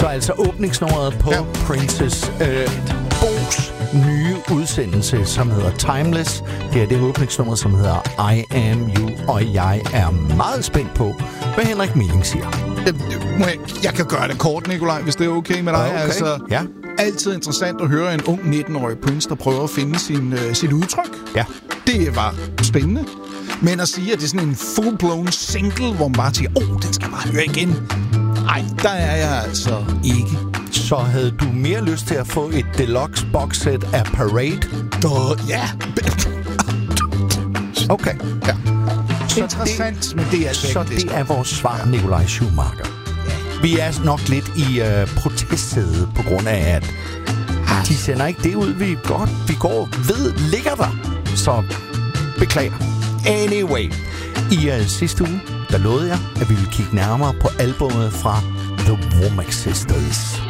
Så altså åbningsnummeret på Princes Bo's nye udsendelse, som hedder Timeless. Det er det åbningsnummer, som hedder I Am You, og jeg er meget spændt på, hvad Henrik Milling siger. Jeg kan gøre det kort, Nikolaj, hvis det er okay med dig. Okay. Altså, ja. Altid interessant at høre en ung 19-årig Prince, der prøver at finde sit udtryk. Ja. Det var spændende. Men at sige, at det er sådan en full-blown single, hvor man bare siger, den skal jeg bare høre igen. Ej, der er jeg altså ikke. Så havde du mere lyst til at få et deluxe boxset af Parade? Ja. Okay. Ja. Interessant, men det er altså så det er vores svar, Nikolaj Schumacher. Vi er nok lidt i protestsædet på grund af, at de sender ikke det ud, vi går ved ligger der. Så beklager. Anyway, i sidste uge, der lovede jeg, at vi ville kigge nærmere på albumet fra The Womack Sisters.